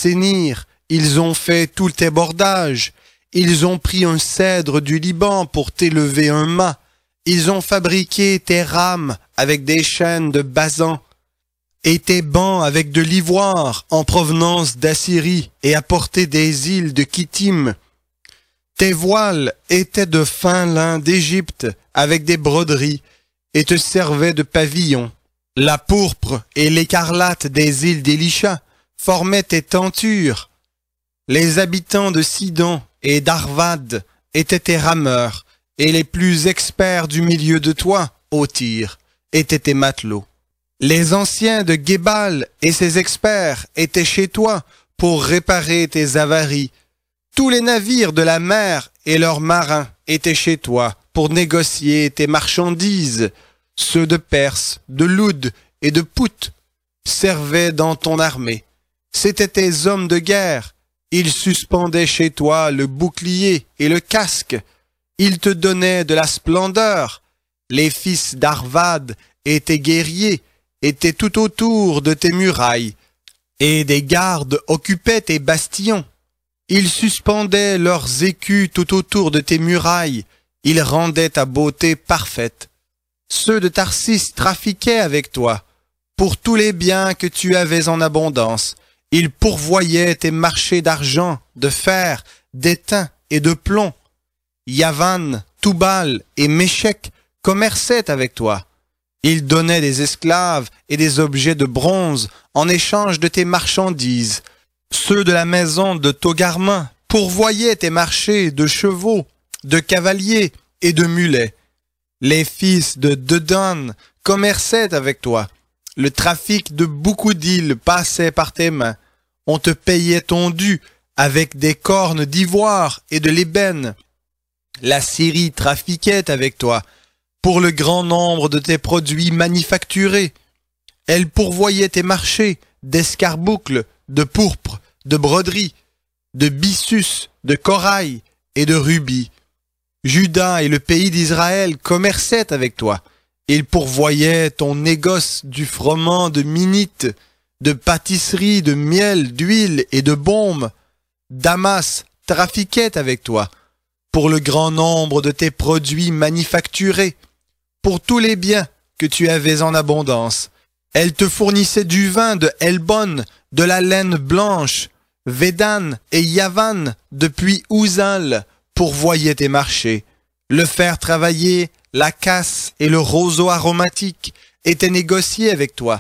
Sénir, ils ont fait tous tes bordages. Ils ont pris un cèdre du Liban pour t'élever un mât. Ils ont fabriqué tes rames avec des chaînes de Basan et tes bancs avec de l'ivoire en provenance d'Assyrie et apporté des îles de Kittim. Tes voiles étaient de fin lin d'Égypte avec des broderies et te servaient de pavillon. La pourpre et l'écarlate des îles d'Élisha formaient tes tentures. Les habitants de Sidon et d'Arvad étaient tes rameurs, et les plus experts du milieu de toi, ô Tyr, étaient tes matelots. Les anciens de Gébal et ses experts étaient chez toi pour réparer tes avaries. Tous les navires de la mer et leurs marins étaient chez toi pour négocier tes marchandises. Ceux de Perse, de Loud et de Pout servaient dans ton armée. C'étaient tes hommes de guerre. Ils suspendaient chez toi le bouclier et le casque. Ils te donnaient de la splendeur. Les fils d'Arvad et tes guerriers étaient tout autour de tes murailles, et des gardes occupaient tes bastions. Ils suspendaient leurs écus tout autour de tes murailles. Ils rendaient ta beauté parfaite. Ceux de Tarsis trafiquaient avec toi pour tous les biens que tu avais en abondance. Ils pourvoyaient tes marchés d'argent, de fer, d'étain et de plomb. Yavan, Toubal et Méchec commerçaient avec toi. Ils donnaient des esclaves et des objets de bronze en échange de tes marchandises. Ceux de la maison de Togarma pourvoyaient tes marchés de chevaux, de cavaliers et de mulets. Les fils de Dedan commerçaient avec toi. Le trafic de beaucoup d'îles passait par tes mains. On te payait ton dû avec des cornes d'ivoire et de l'ébène. La Syrie trafiquait avec toi pour le grand nombre de tes produits manufacturés. Elle pourvoyait tes marchés d'escarboucles, de pourpre, de broderie, de byssus, de corail et de rubis. Juda et le pays d'Israël commerçaient avec toi. Ils pourvoyaient ton négoce du froment de Minite, de pâtisserie, de miel, d'huile et de baume. Damas trafiquait avec toi pour le grand nombre de tes produits manufacturés, pour tous les biens que tu avais en abondance. Elle te fournissait du vin de Helbon, de la laine blanche. Védan et Yavan depuis Ouzal pourvoyaient tes marchés. Le fer travaillé, la casse et le roseau aromatique étaient négociés avec toi.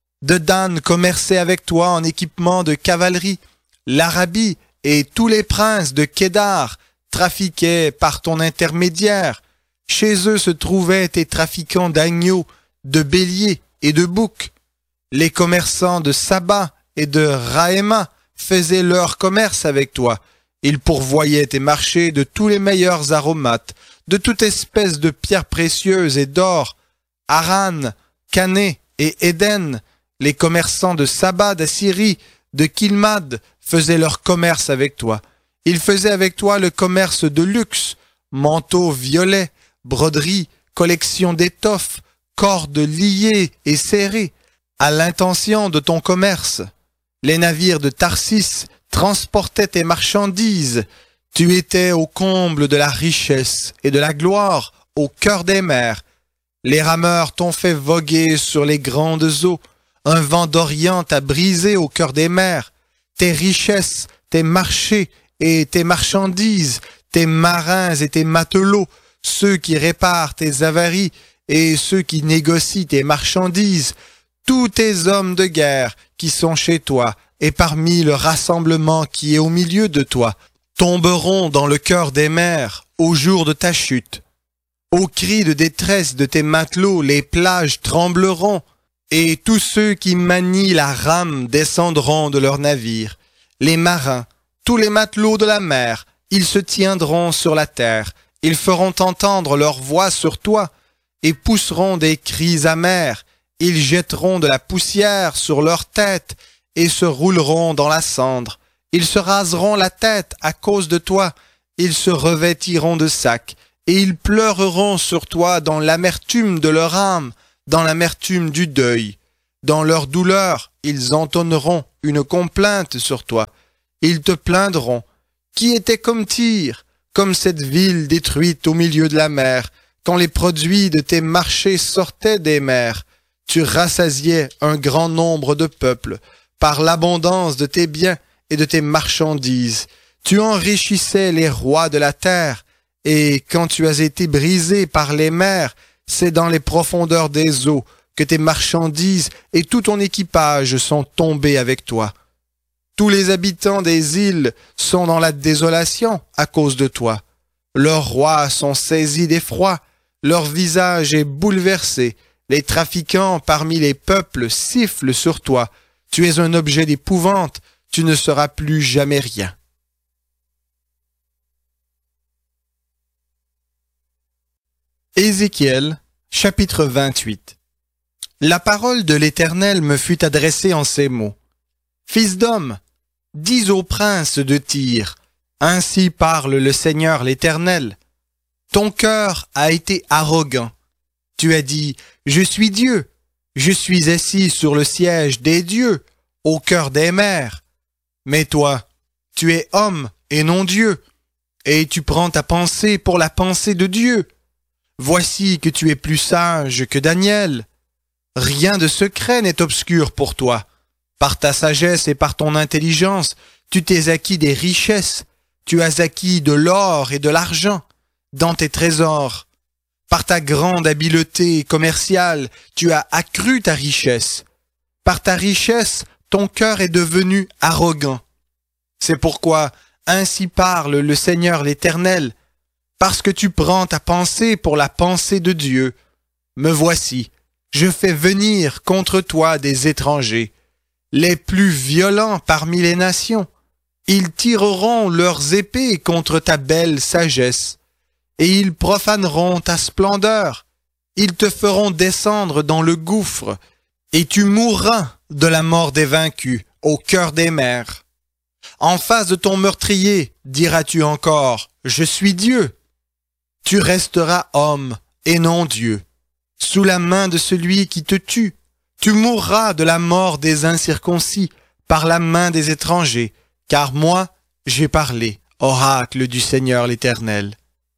Dedan commerçait avec toi en équipement de cavalerie. L'Arabie et tous les princes de Kédar trafiquaient par ton intermédiaire. Chez eux se trouvaient tes trafiquants d'agneaux, de béliers et de boucs. Les commerçants de Saba et de Raéma faisaient leur commerce avec toi. Ils pourvoyaient tes marchés de tous les meilleurs aromates, de toute espèce de pierres précieuses et d'or. Haran, Cané et Éden, les commerçants de Saba, d'Assyrie, de Kilmad faisaient leur commerce avec toi. Ils faisaient avec toi le commerce de luxe, manteaux violets, broderies, collections d'étoffes, cordes liées et serrées, à l'intention de ton commerce. Les navires de Tarsis transportaient tes marchandises. Tu étais au comble de la richesse et de la gloire, au cœur des mers. Les rameurs t'ont fait voguer sur les grandes eaux. Un vent d'Orient t'a brisé au cœur des mers. Tes richesses, tes marchés et tes marchandises, tes marins et tes matelots, ceux qui réparent tes avaries et ceux qui négocient tes marchandises, tous tes hommes de guerre qui sont chez toi et parmi le rassemblement qui est au milieu de toi, tomberont dans le cœur des mers au jour de ta chute. Au cri de détresse de tes matelots, les plages trembleront, et tous ceux qui manient la rame descendront de leurs navires. Les marins, tous les matelots de la mer, ils se tiendront sur la terre, ils feront entendre leur voix sur toi, et pousseront des cris amers, ils jetteront de la poussière sur leur tête, et se rouleront dans la cendre. Ils se raseront la tête à cause de toi, ils se revêtiront de sacs, et ils pleureront sur toi dans l'amertume de leur âme, dans l'amertume du deuil. Dans leur douleur, ils entonneront une complainte sur toi. Ils te plaindront. Qui était comme Tyr, comme cette ville détruite au milieu de la mer, quand les produits de tes marchés sortaient des mers? Tu rassasiais un grand nombre de peuples par l'abondance de tes biens et de tes marchandises. Tu enrichissais les rois de la terre, et quand tu as été brisé par les mers, c'est dans les profondeurs des eaux que tes marchandises et tout ton équipage sont tombés avec toi. Tous les habitants des îles sont dans la désolation à cause de toi. Leurs rois sont saisis d'effroi, leur visage est bouleversé. Les trafiquants parmi les peuples sifflent sur toi. Tu es un objet d'épouvante, tu ne seras plus jamais rien. Ézéchiel, chapitre 28. La parole de l'Éternel me fut adressée en ces mots. Fils d'homme, dis au prince de Tyr, ainsi parle le Seigneur l'Éternel. Ton cœur a été arrogant. Tu as dit, je suis Dieu, je suis assis sur le siège des dieux, au cœur des mers. Mais toi, tu es homme et non Dieu, et tu prends ta pensée pour la pensée de Dieu. Voici que tu es plus sage que Daniel. Rien de secret n'est obscur pour toi. Par ta sagesse et par ton intelligence, tu t'es acquis des richesses. Tu as acquis de l'or et de l'argent dans tes trésors. Par ta grande habileté commerciale, tu as accru ta richesse. Par ta richesse, ton cœur est devenu arrogant. C'est pourquoi, ainsi parle le Seigneur l'Éternel, parce que tu prends ta pensée pour la pensée de Dieu. Me voici, je fais venir contre toi des étrangers, les plus violents parmi les nations. Ils tireront leurs épées contre ta belle sagesse, et ils profaneront ta splendeur. Ils te feront descendre dans le gouffre, et tu mourras de la mort des vaincus au cœur des mers. En face de ton meurtrier, diras-tu encore, je suis Dieu. Tu resteras homme et non Dieu. Sous la main de celui qui te tue, tu mourras de la mort des incirconcis, par la main des étrangers, car moi, j'ai parlé, oracle du Seigneur l'Éternel.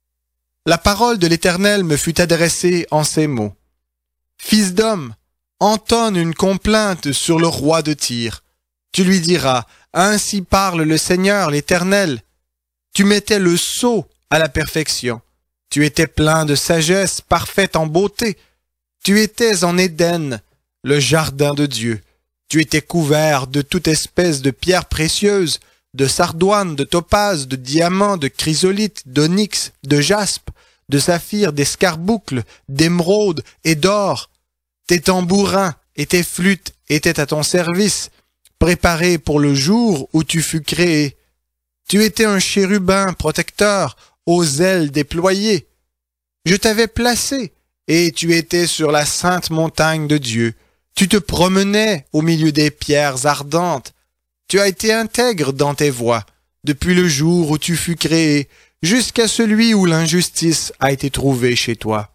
La parole de l'Éternel me fut adressée en ces mots. Fils d'homme, entonne une complainte sur le roi de Tyr. Tu lui diras, ainsi parle le Seigneur l'Éternel. Tu mettais le sceau à la perfection. Tu étais plein de sagesse, parfaite en beauté. Tu étais en Éden, le jardin de Dieu. Tu étais couvert de toute espèce de pierres précieuses, de sardoine, de topaze, de diamants, de chrysolite, d'onyx, de jaspe, de saphir, d'escarboucle, d'émeraude et d'or. Tes tambourins et tes flûtes étaient à ton service, préparés pour le jour où tu fus créé. Tu étais un chérubin protecteur, aux ailes déployées. Je t'avais placé, et tu étais sur la sainte montagne de Dieu. Tu te promenais au milieu des pierres ardentes. Tu as été intègre dans tes voies, depuis le jour où tu fus créé, jusqu'à celui où l'injustice a été trouvée chez toi.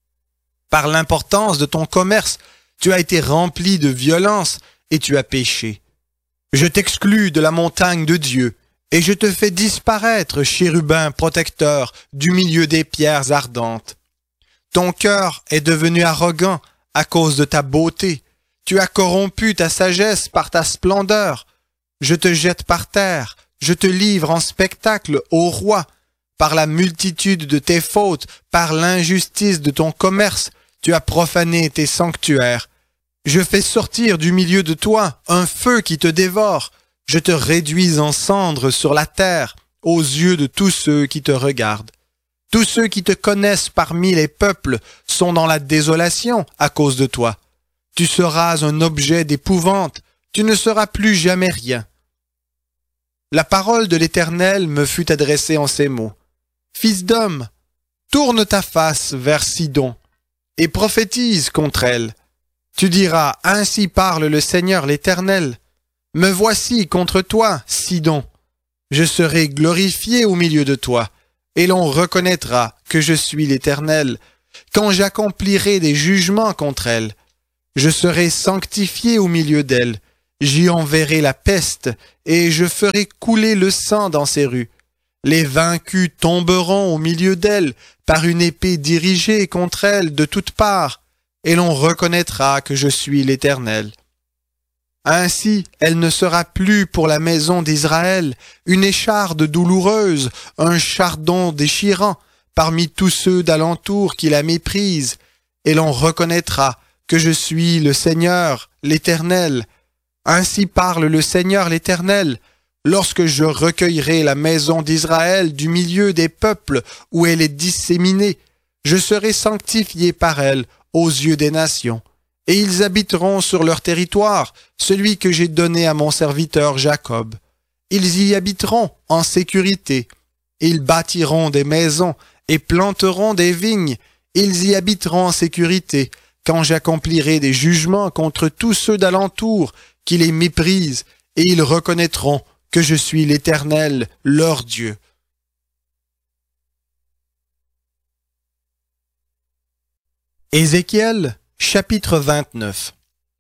Par l'importance de ton commerce, tu as été rempli de violence, et tu as péché. Je t'exclus de la montagne de Dieu, et je te fais disparaître, chérubin protecteur, du milieu des pierres ardentes. Ton cœur est devenu arrogant à cause de ta beauté. Tu as corrompu ta sagesse par ta splendeur. Je te jette par terre, je te livre en spectacle au roi. Par la multitude de tes fautes, par l'injustice de ton commerce, tu as profané tes sanctuaires. Je fais sortir du milieu de toi un feu qui te dévore. Je te réduis en cendres sur la terre, aux yeux de tous ceux qui te regardent. Tous ceux qui te connaissent parmi les peuples sont dans la désolation à cause de toi. Tu seras un objet d'épouvante, tu ne seras plus jamais rien. La parole de l'Éternel me fut adressée en ces mots. Fils d'homme, tourne ta face vers Sidon et prophétise contre elle. Tu diras, ainsi parle le Seigneur l'Éternel. Me voici contre toi, Sidon. Je serai glorifié au milieu de toi, et l'on reconnaîtra que je suis l'Éternel, quand j'accomplirai des jugements contre elle. Je serai sanctifié au milieu d'elle. J'y enverrai la peste, et je ferai couler le sang dans ses rues. Les vaincus tomberont au milieu d'elle par une épée dirigée contre elle de toutes parts, et l'on reconnaîtra que je suis l'Éternel. Ainsi, elle ne sera plus pour la maison d'Israël une écharde douloureuse, un chardon déchirant parmi tous ceux d'alentour qui la méprisent, et l'on reconnaîtra que je suis le Seigneur, l'Éternel. Ainsi parle le Seigneur l'Éternel, lorsque je recueillerai la maison d'Israël du milieu des peuples où elle est disséminée, je serai sanctifié par elle aux yeux des nations, et ils habiteront sur leur territoire, celui que j'ai donné à mon serviteur Jacob. Ils y habiteront en sécurité, ils bâtiront des maisons et planteront des vignes, ils y habiteront en sécurité, quand j'accomplirai des jugements contre tous ceux d'alentour qui les méprisent, et ils reconnaîtront que je suis l'Éternel, leur Dieu. Ézéchiel, chapitre 29.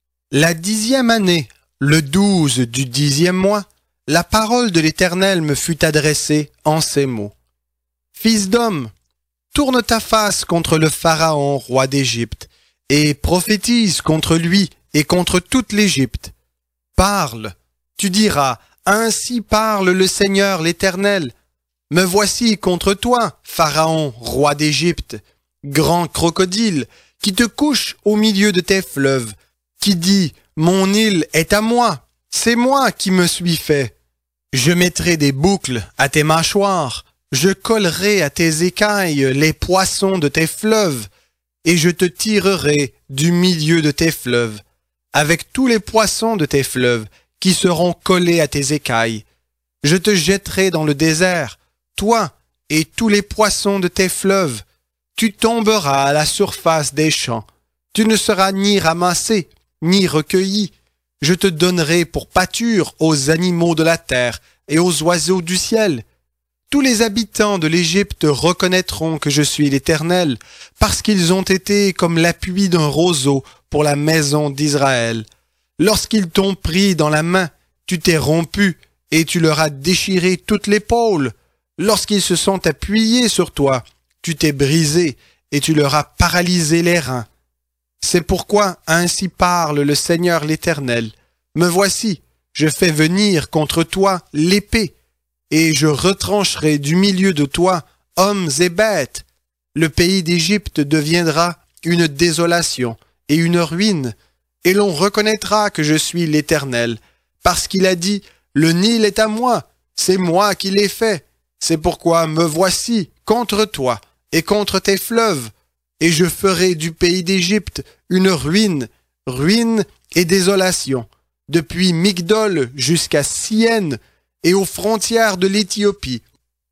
La 10e année, le 12 du 10e mois, la parole de l'Éternel me fut adressée en ces mots. Fils d'homme, tourne ta face contre le Pharaon, roi d'Égypte, et prophétise contre lui et contre toute l'Égypte. Parle, tu diras, ainsi parle le Seigneur l'Éternel. Me voici contre toi, Pharaon, roi d'Égypte, grand crocodile, qui te couche au milieu de tes fleuves, qui dit, mon île est à moi, c'est moi qui me suis fait. Je mettrai des boucles à tes mâchoires, je collerai à tes écailles les poissons de tes fleuves, et je te tirerai du milieu de tes fleuves, avec tous les poissons de tes fleuves, qui seront collés à tes écailles. Je te jetterai dans le désert, toi et tous les poissons de tes fleuves. Tu tomberas à la surface des champs. Tu ne seras ni ramassé, ni recueilli. Je te donnerai pour pâture aux animaux de la terre et aux oiseaux du ciel. Tous les habitants de l'Égypte reconnaîtront que je suis l'Éternel, parce qu'ils ont été comme l'appui d'un roseau pour la maison d'Israël. Lorsqu'ils t'ont pris dans la main, tu t'es rompu, et tu leur as déchiré toute l'épaule. Lorsqu'ils se sont appuyés sur toi, tu t'es brisé, et tu leur as paralysé les reins. C'est pourquoi ainsi parle le Seigneur l'Éternel. Me voici, je fais venir contre toi l'épée, et je retrancherai du milieu de toi hommes et bêtes. Le pays d'Égypte deviendra une désolation et une ruine, et l'on reconnaîtra que je suis l'Éternel, parce qu'il a dit, le Nil est à moi, c'est moi qui l'ai fait. C'est pourquoi me voici contre toi et contre tes fleuves, et je ferai du pays d'Égypte une ruine, ruine et désolation, depuis Migdol jusqu'à Syène et aux frontières de l'Éthiopie.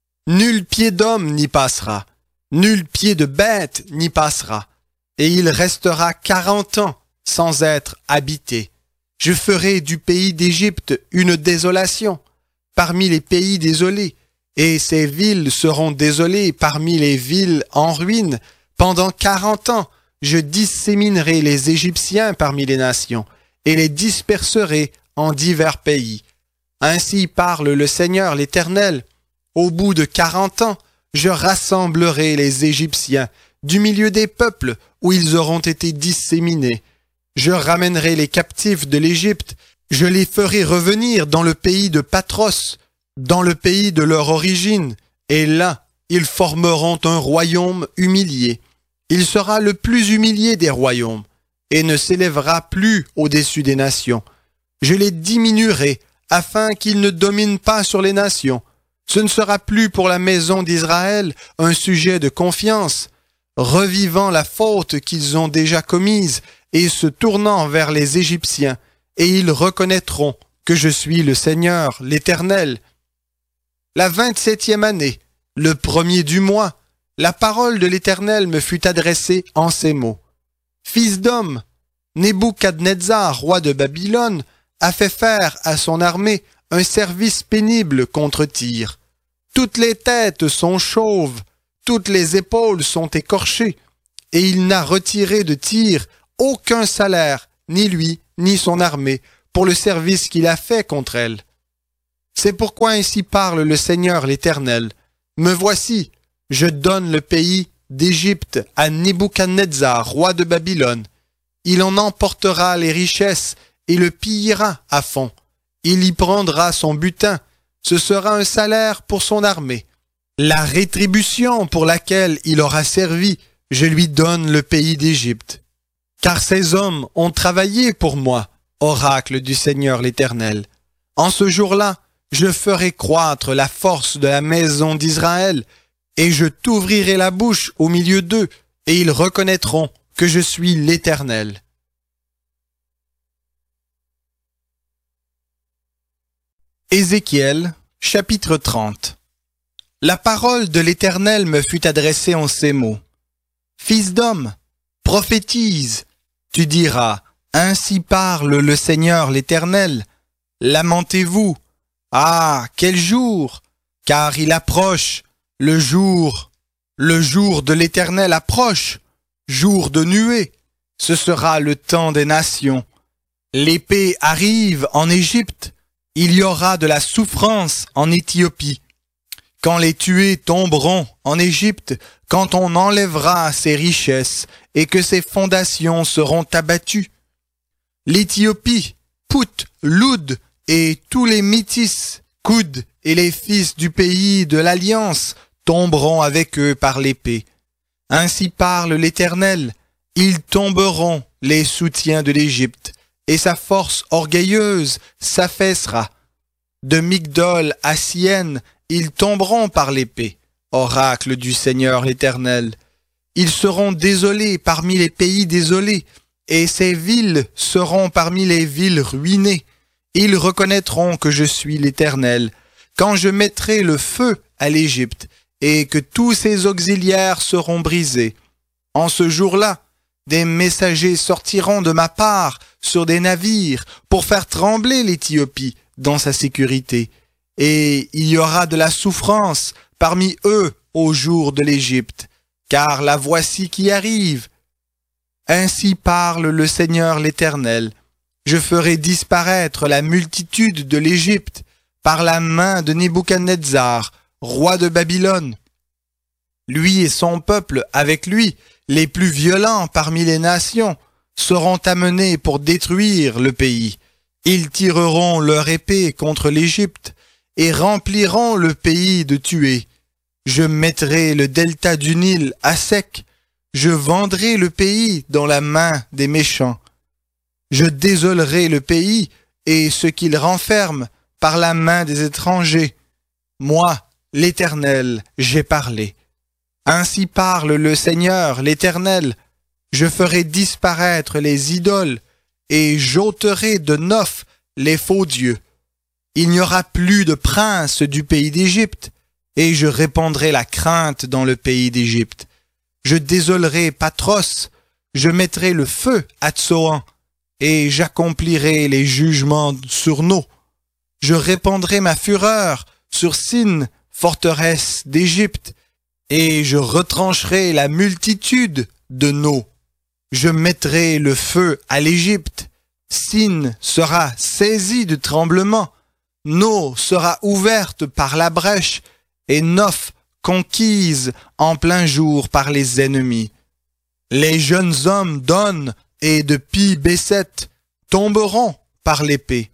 Nul pied d'homme n'y passera, nul pied de bête n'y passera, et il restera 40 ans sans être habité. Je ferai du pays d'Égypte une désolation parmi les pays désolés, et ces villes seront désolées parmi les villes en ruine. Pendant 40 ans, je disséminerai les Égyptiens parmi les nations, et les disperserai en divers pays. Ainsi parle le Seigneur l'Éternel. Au bout de 40 ans, je rassemblerai les Égyptiens du milieu des peuples où ils auront été disséminés. Je ramènerai les captifs de l'Égypte, je les ferai revenir dans le pays de Patros, dans le pays de leur origine, et là, ils formeront un royaume humilié. Il sera le plus humilié des royaumes, et ne s'élèvera plus au-dessus des nations. Je les diminuerai, afin qu'ils ne dominent pas sur les nations. Ce ne sera plus pour la maison d'Israël un sujet de confiance, revivant la faute qu'ils ont déjà commise et se tournant vers les Égyptiens, et ils reconnaîtront que je suis le Seigneur, l'Éternel. La 27e année, le 1er du mois, la parole de l'Éternel me fut adressée en ces mots. Fils d'homme, Nebuchadnezzar, roi de Babylone, a fait faire à son armée un service pénible contre Tyr. Toutes les têtes sont chauves, toutes les épaules sont écorchées, et il n'a retiré de Tyr aucun salaire ni lui, ni son armée, pour le service qu'il a fait contre elle. C'est pourquoi ainsi parle le Seigneur l'Éternel. Me voici, je donne le pays d'Égypte à Nebuchadnezzar, roi de Babylone. Il en emportera les richesses et le pillera à fond. Il y prendra son butin. Ce sera un salaire pour son armée. La rétribution pour laquelle il aura servi, je lui donne le pays d'Égypte. Car ces hommes ont travaillé pour moi, oracle du Seigneur l'Éternel. En ce jour-là, je ferai croître la force de la maison d'Israël, et je t'ouvrirai la bouche au milieu d'eux, et ils reconnaîtront que je suis l'Éternel. Ézéchiel, chapitre 30. La parole de l'Éternel me fut adressée en ces mots. Fils d'homme, prophétise, tu diras, ainsi parle le Seigneur l'Éternel. Lamentez-vous, ah, quel jour, car il approche, le jour de l'Éternel approche, jour de nuée, ce sera le temps des nations. L'épée arrive en Égypte, il y aura de la souffrance en Éthiopie. Quand les tués tomberont en Égypte, quand on enlèvera ses richesses et que ses fondations seront abattues. L'Éthiopie, Pout, Loud et tous les métis, Koud et les fils du pays de l'Alliance tomberont avec eux par l'épée. Ainsi parle l'Éternel, ils tomberont les soutiens de l'Égypte, et sa force orgueilleuse s'affaissera. De Migdol à Syène, ils tomberont par l'épée, oracle du Seigneur l'Éternel. Ils seront désolés parmi les pays désolés, et ces villes seront parmi les villes ruinées. Ils reconnaîtront que je suis l'Éternel, quand je mettrai le feu à l'Égypte, et que tous ses auxiliaires seront brisés. En ce jour-là, des messagers sortiront de ma part sur des navires pour faire trembler l'Éthiopie dans sa sécurité. Et il y aura de la souffrance parmi eux au jour de l'Égypte, car la voici qui arrive. Ainsi parle le Seigneur l'Éternel. Je ferai disparaître la multitude de l'Égypte par la main de Nebuchadnezzar, roi de Babylone. Lui et son peuple avec lui, les plus violents parmi les nations, seront amenés pour détruire le pays. Ils tireront leur épée contre l'Égypte et rempliront le pays de tués. Je mettrai le delta du Nil à sec. Je vendrai le pays dans la main des méchants. Je désolerai le pays et ce qu'il renferme par la main des étrangers. Moi, l'Éternel, j'ai parlé. Ainsi parle le Seigneur, l'Éternel. Je ferai disparaître les idoles et j'ôterai de Noph les faux dieux. Il n'y aura plus de prince du pays d'Égypte, et je répandrai la crainte dans le pays d'Égypte. Je désolerai Patros, je mettrai le feu à Tsoan, et j'accomplirai les jugements sur No. Je répandrai ma fureur sur Sin, forteresse d'Égypte, et je retrancherai la multitude de No. Je mettrai le feu à l'Égypte. Sin sera saisie de tremblement. No sera ouverte par la brèche, et Noph conquise en plein jour par les ennemis. Les jeunes hommes d'On et de Pi-Besset tomberont par l'épée,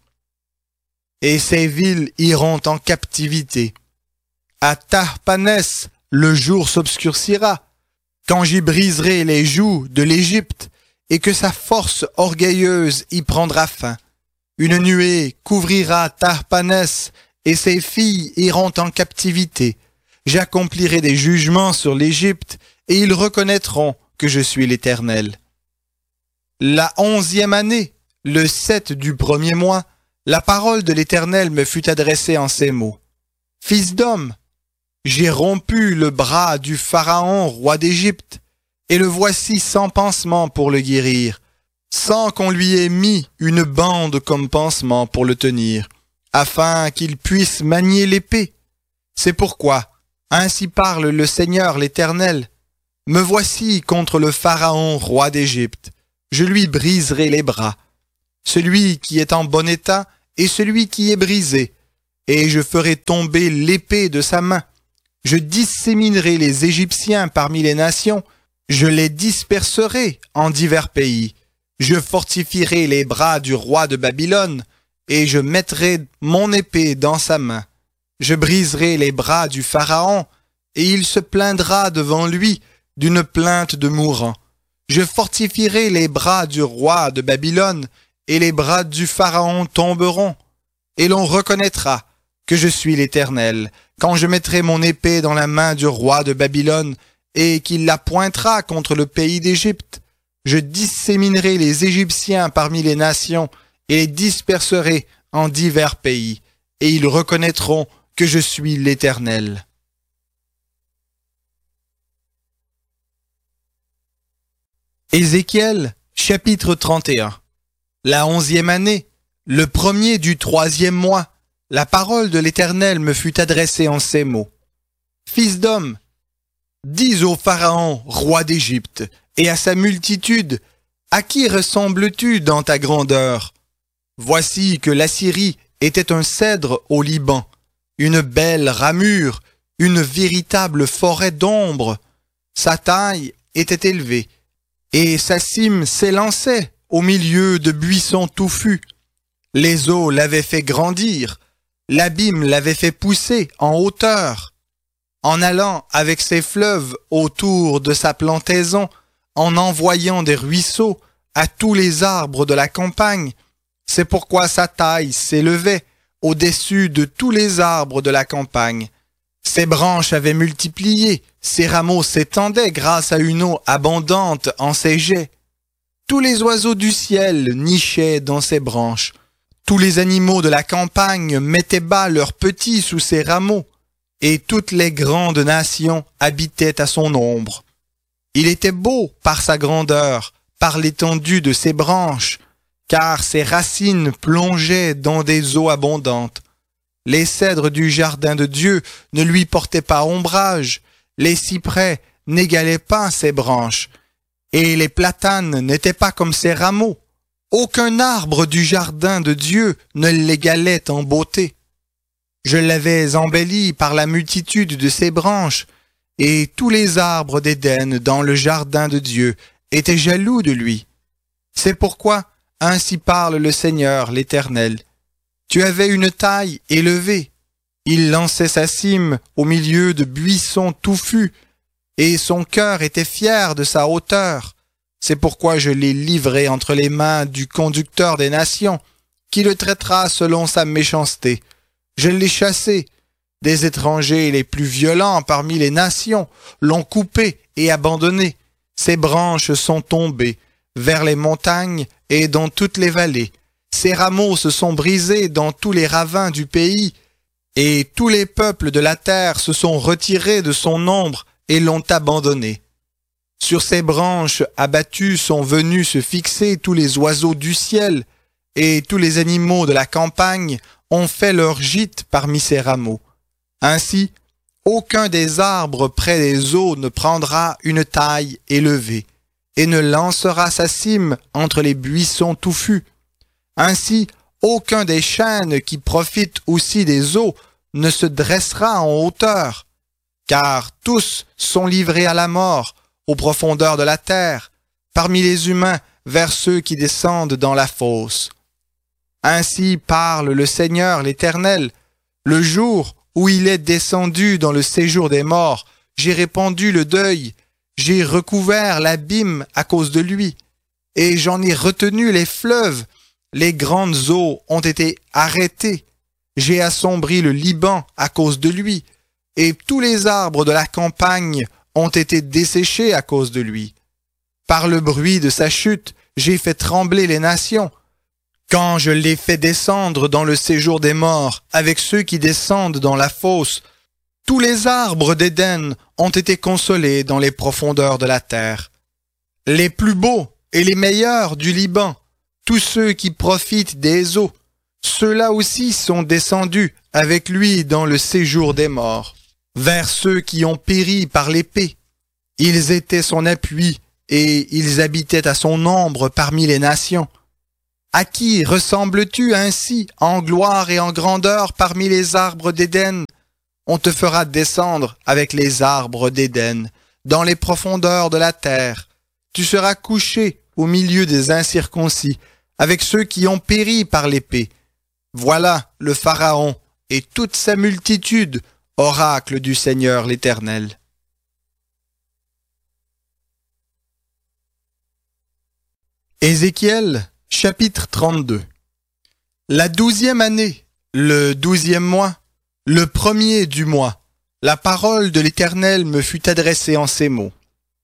et ces villes iront en captivité. À Tahpanès, le jour s'obscurcira, quand j'y briserai les joues de l'Égypte, et que sa force orgueilleuse y prendra fin. Une nuée couvrira Tahpanès, et ses filles iront en captivité. J'accomplirai des jugements sur l'Égypte, et ils reconnaîtront que je suis l'Éternel. La 11e année, le 7 du premier mois, la parole de l'Éternel me fut adressée en ces mots. Fils d'homme, j'ai rompu le bras du Pharaon, roi d'Égypte, et le voici sans pansement pour le guérir, sans qu'on lui ait mis une bande comme pansement pour le tenir, afin qu'il puisse manier l'épée. C'est pourquoi, ainsi parle le Seigneur l'Éternel, me voici contre le Pharaon, roi d'Égypte. Je lui briserai les bras, celui qui est en bon état et celui qui est brisé, et je ferai tomber l'épée de sa main. Je disséminerai les Égyptiens parmi les nations, je les disperserai en divers pays. Je fortifierai les bras du roi de Babylone, et je mettrai mon épée dans sa main. Je briserai les bras du Pharaon, et il se plaindra devant lui d'une plainte de mourant. Je fortifierai les bras du roi de Babylone, et les bras du Pharaon tomberont, et l'on reconnaîtra que je suis l'Éternel, quand je mettrai mon épée dans la main du roi de Babylone, et qu'il la pointera contre le pays d'Égypte. Je disséminerai les Égyptiens parmi les nations, et les disperserai en divers pays, et ils reconnaîtront que je suis l'Éternel. Ézéchiel, chapitre 31. La 11e année, le premier du 3e mois, la parole de l'Éternel me fut adressée en ces mots. Fils d'homme, dis au Pharaon, roi d'Égypte, et à sa multitude, à qui ressembles-tu dans ta grandeur? Voici que l'Assyrie était un cèdre au Liban, une belle ramure, une véritable forêt d'ombre. Sa taille était élevée, et sa cime s'élançait au milieu de buissons touffus. Les eaux l'avaient fait grandir, l'abîme l'avait fait pousser en hauteur. En allant avec ses fleuves autour de sa plantaison, en envoyant des ruisseaux à tous les arbres de la campagne, c'est pourquoi sa taille s'élevait au-dessus de tous les arbres de la campagne. Ses branches avaient multiplié, ses rameaux s'étendaient grâce à une eau abondante en ses jets. Tous les oiseaux du ciel nichaient dans ses branches. Tous les animaux de la campagne mettaient bas leurs petits sous ses rameaux, et toutes les grandes nations habitaient à son ombre. Il était beau par sa grandeur, par l'étendue de ses branches, car ses racines plongeaient dans des eaux abondantes. Les cèdres du jardin de Dieu ne lui portaient pas ombrage, les cyprès n'égalaient pas ses branches, et les platanes n'étaient pas comme ses rameaux. Aucun arbre du jardin de Dieu ne l'égalait en beauté. Je l'avais embelli par la multitude de ses branches, et tous les arbres d'Éden dans le jardin de Dieu étaient jaloux de lui. C'est pourquoi, ainsi parle le Seigneur l'Éternel, tu avais une taille élevée, il lançait sa cime au milieu de buissons touffus, et son cœur était fier de sa hauteur. C'est pourquoi je l'ai livré entre les mains du conducteur des nations, qui le traitera selon sa méchanceté. Je l'ai chassé. Des étrangers les plus violents parmi les nations l'ont coupé et abandonné. Ses branches sont tombées vers les montagnes et dans toutes les vallées. Ses rameaux se sont brisés dans tous les ravins du pays, et tous les peuples de la terre se sont retirés de son ombre et l'ont abandonné. Sur ses branches abattues sont venus se fixer tous les oiseaux du ciel, et tous les animaux de la campagne ont fait leur gîte parmi ses rameaux. Ainsi, aucun des arbres près des eaux ne prendra une taille élevée, et ne lancera sa cime entre les buissons touffus. Ainsi, aucun des chênes qui profitent aussi des eaux ne se dressera en hauteur, car tous sont livrés à la mort, aux profondeurs de la terre, parmi les humains vers ceux qui descendent dans la fosse. Ainsi parle le Seigneur l'Éternel, le jour où il est descendu dans le séjour des morts, j'ai répandu le deuil, j'ai recouvert l'abîme à cause de lui, et j'en ai retenu les fleuves, les grandes eaux ont été arrêtées, j'ai assombri le Liban à cause de lui, et tous les arbres de la campagne ont été desséchés à cause de lui. Par le bruit de sa chute, j'ai fait trembler les nations. Quand je l'ai fait descendre dans le séjour des morts, avec ceux qui descendent dans la fosse, tous les arbres d'Éden ont été consolés dans les profondeurs de la terre. Les plus beaux et les meilleurs du Liban, tous ceux qui profitent des eaux, ceux-là aussi sont descendus avec lui dans le séjour des morts, vers ceux qui ont péri par l'épée. Ils étaient son appui et ils habitaient à son ombre parmi les nations. À qui ressembles-tu ainsi, en gloire et en grandeur parmi les arbres d'Éden? On te fera descendre avec les arbres d'Éden, dans les profondeurs de la terre. Tu seras couché au milieu des incirconcis, avec ceux qui ont péri par l'épée. Voilà le Pharaon et toute sa multitude, oracle du Seigneur l'Éternel. Ézéchiel, chapitre 32. La 12e année, le 12e mois, le premier du mois, la parole de l'Éternel me fut adressée en ces mots.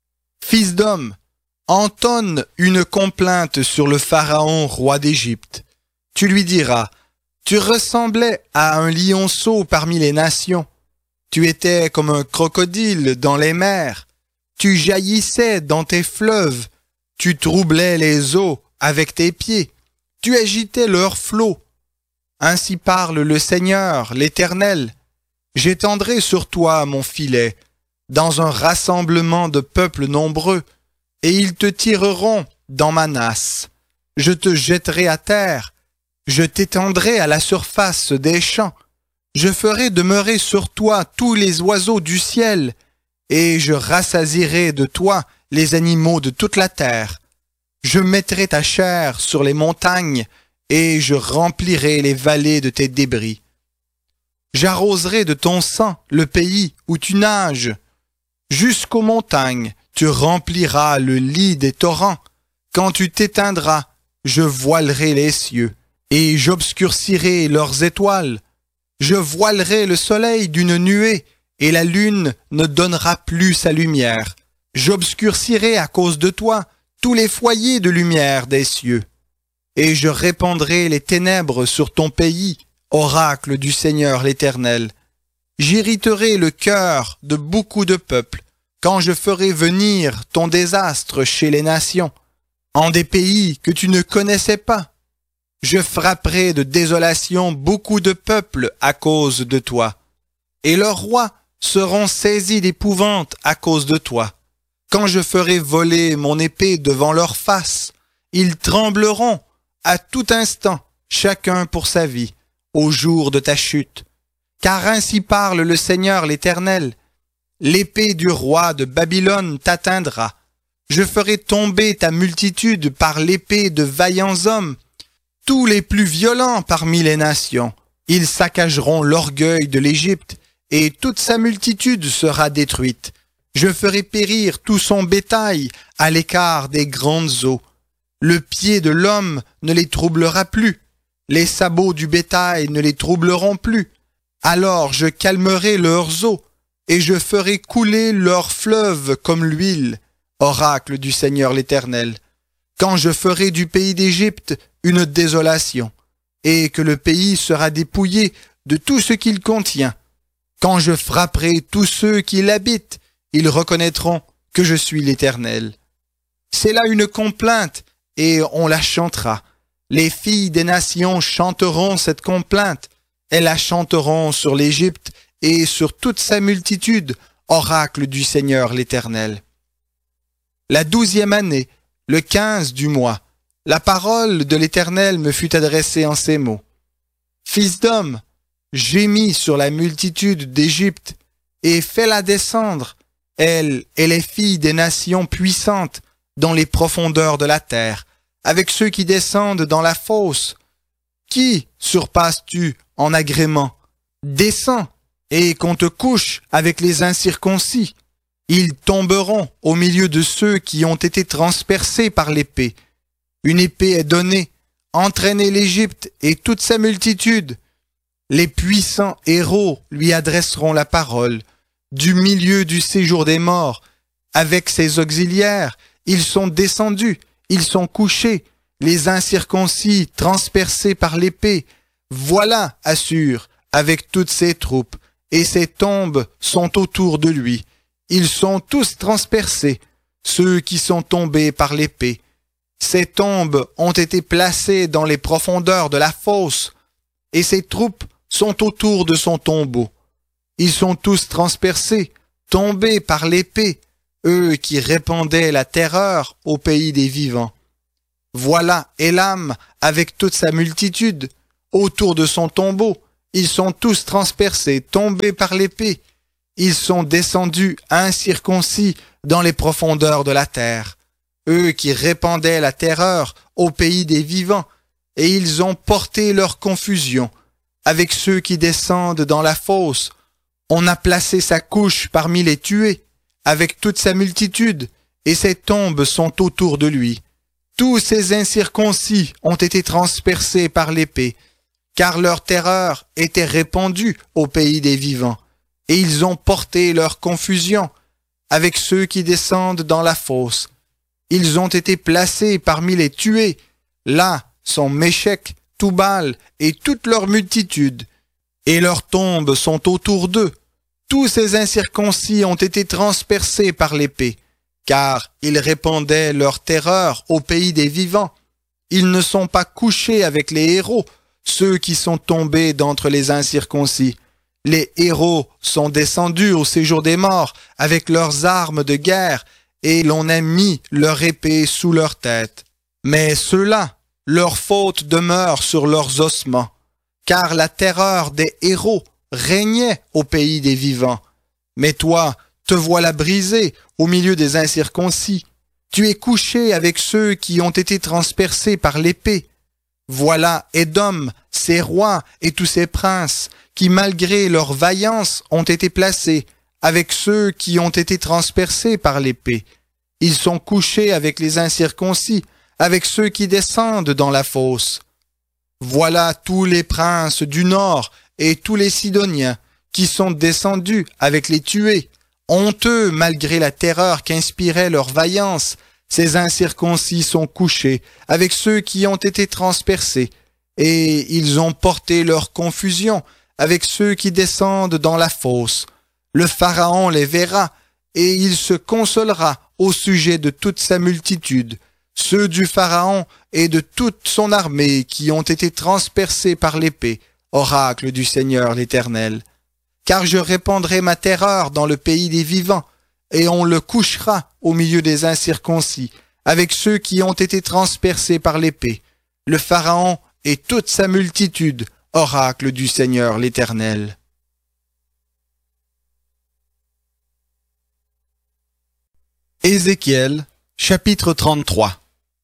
Fils d'homme, entonne une complainte sur le Pharaon, roi d'Égypte. Tu lui diras, tu ressemblais à un lionceau parmi les nations. Tu étais comme un crocodile dans les mers. Tu jaillissais dans tes fleuves. Tu troublais les eaux avec tes pieds. Tu agitais leurs flots. Ainsi parle le Seigneur, l'Éternel. J'étendrai sur toi mon filet, dans un rassemblement de peuples nombreux, et ils te tireront dans ma nasse. Je te jetterai à terre, je t'étendrai à la surface des champs. Je ferai demeurer sur toi tous les oiseaux du ciel, et je rassasierai de toi les animaux de toute la terre. Je mettrai ta chair sur les montagnes, et je remplirai les vallées de tes débris. J'arroserai de ton sang le pays où tu nages. Jusqu'aux montagnes, tu rempliras le lit des torrents. Quand tu t'éteindras, je voilerai les cieux, et j'obscurcirai leurs étoiles. Je voilerai le soleil d'une nuée, et la lune ne donnera plus sa lumière. J'obscurcirai à cause de toi tous les foyers de lumière des cieux. Et je répandrai les ténèbres sur ton pays, oracle du Seigneur l'Éternel. J'irriterai le cœur de beaucoup de peuples, quand je ferai venir ton désastre chez les nations, en des pays que tu ne connaissais pas. Je frapperai de désolation beaucoup de peuples à cause de toi, et leurs rois seront saisis d'épouvante à cause de toi. Quand je ferai voler mon épée devant leur face, ils trembleront à tout instant, chacun pour sa vie, au jour de ta chute. Car ainsi parle le Seigneur l'Éternel. L'épée du roi de Babylone t'atteindra. Je ferai tomber ta multitude par l'épée de vaillants hommes, tous les plus violents parmi les nations. Ils saccageront l'orgueil de l'Égypte, et toute sa multitude sera détruite. Je ferai périr tout son bétail à l'écart des grandes eaux. Le pied de l'homme ne les troublera plus. Les sabots du bétail ne les troubleront plus. Alors je calmerai leurs eaux, et je ferai couler leurs fleuves comme l'huile, oracle du Seigneur l'Éternel. Quand je ferai du pays d'Égypte une désolation, et que le pays sera dépouillé de tout ce qu'il contient. Quand je frapperai tous ceux qui l'habitent, ils reconnaîtront que je suis l'Éternel. C'est là une complainte, et on la chantera. Les filles des nations chanteront cette complainte. Elles la chanteront sur l'Égypte et sur toute sa multitude, oracle du Seigneur l'Éternel. La 12e année, le 15 du mois, la parole de l'Éternel me fut adressée en ces mots. Fils d'homme, gémis sur la multitude d'Égypte, et fais-la descendre, elle et les filles des nations puissantes, dans les profondeurs de la terre, avec ceux qui descendent dans la fosse. Qui surpasses-tu en agrément? Descends, et qu'on te couche avec les incirconcis. Ils tomberont au milieu de ceux qui ont été transpercés par l'épée. Une épée est donnée, entraînez l'Égypte et toute sa multitude. Les puissants héros lui adresseront la parole. Du milieu du séjour des morts, avec ses auxiliaires, ils sont descendus, ils sont couchés, les incirconcis transpercés par l'épée. Voilà Assur, avec toutes ses troupes, et ses tombes sont autour de lui. Ils sont tous transpercés, ceux qui sont tombés par l'épée. Ces tombes ont été placées dans les profondeurs de la fosse, et ses troupes sont autour de son tombeau. Ils sont tous transpercés, tombés par l'épée, eux qui répandaient la terreur au pays des vivants. Voilà Élam avec toute sa multitude. Autour de son tombeau, ils sont tous transpercés, tombés par l'épée. Ils sont descendus incirconcis dans les profondeurs de la terre. Eux qui répandaient la terreur au pays des vivants, et ils ont porté leur confusion avec ceux qui descendent dans la fosse. On a placé sa couche parmi les tués, avec toute sa multitude, et ses tombes sont autour de lui. Tous ces incirconcis ont été transpercés par l'épée, car leur terreur était répandue au pays des vivants, et ils ont porté leur confusion avec ceux qui descendent dans la fosse. Ils ont été placés parmi les tués. Là sont Méchec, Toubal et toute leur multitude, et leurs tombes sont autour d'eux. Tous ces incirconcis ont été transpercés par l'épée, car ils répandaient leur terreur au pays des vivants. Ils ne sont pas couchés avec les héros, ceux qui sont tombés d'entre les incirconcis. Les héros sont descendus au séjour des morts avec leurs armes de guerre, et l'on a mis leur épée sous leur tête. Mais ceux-là, leur faute demeure sur leurs ossements, car la terreur des héros régnait au pays des vivants. Mais toi, te voilà brisé au milieu des incirconcis. Tu es couché avec ceux qui ont été transpercés par l'épée. Voilà Édom, ses rois et tous ses princes, qui malgré leur vaillance ont été placés avec ceux qui ont été transpercés par l'épée. Ils sont couchés avec les incirconcis, avec ceux qui descendent dans la fosse. Voilà tous les princes du nord et tous les Sidoniens qui sont descendus avec les tués. Honteux malgré la terreur qu'inspirait leur vaillance, ces incirconcis sont couchés avec ceux qui ont été transpercés, et ils ont porté leur confusion avec ceux qui descendent dans la fosse. Le Pharaon les verra, et il se consolera au sujet de toute sa multitude, ceux du Pharaon et de toute son armée qui ont été transpercés par l'épée, oracle du Seigneur l'Éternel. Car je répandrai ma terreur dans le pays des vivants, et on le couchera au milieu des incirconcis, avec ceux qui ont été transpercés par l'épée, le Pharaon et toute sa multitude, oracle du Seigneur l'Éternel. Ézéchiel, chapitre 33.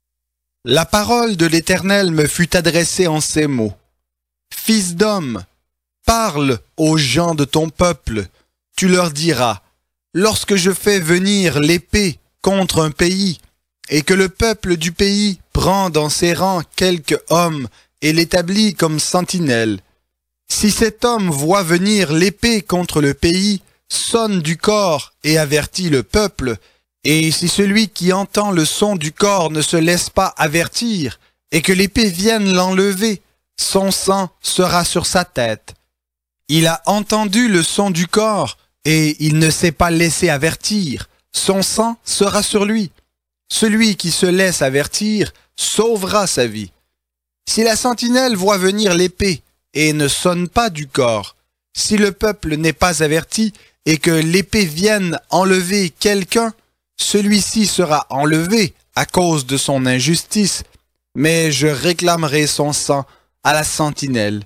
La parole de l'Éternel me fut adressée en ces mots. Fils d'homme, parle aux gens de ton peuple, tu leur diras, lorsque je fais venir l'épée contre un pays, et que le peuple du pays prend dans ses rangs quelque homme et l'établit comme sentinelle, si cet homme voit venir l'épée contre le pays, sonne du corps et avertit le peuple, et si celui qui entend le son du corps ne se laisse pas avertir, et que l'épée vienne l'enlever, son sang sera sur sa tête. Il a entendu le son du corps, et il ne s'est pas laissé avertir, son sang sera sur lui. Celui qui se laisse avertir sauvera sa vie. Si la sentinelle voit venir l'épée, et ne sonne pas du corps, si le peuple n'est pas averti, et que l'épée vienne enlever quelqu'un, celui-ci sera enlevé à cause de son injustice, mais je réclamerai son sang à la sentinelle.